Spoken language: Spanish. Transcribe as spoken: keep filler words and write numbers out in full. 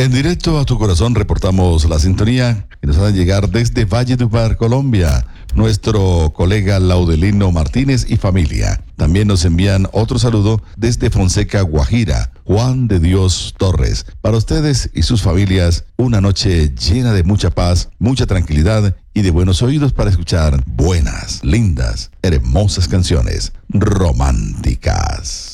En directo a tu corazón reportamos la sintonía que nos van a llegar desde Valledupar, Colombia. Nuestro colega Laudelino Martínez y familia. También nos envían otro saludo desde Fonseca, Guajira, Juan de Dios Torres. Para ustedes y sus familias, una noche llena de mucha paz, mucha tranquilidad y de buenos oídos para escuchar buenas, lindas, hermosas canciones románticas.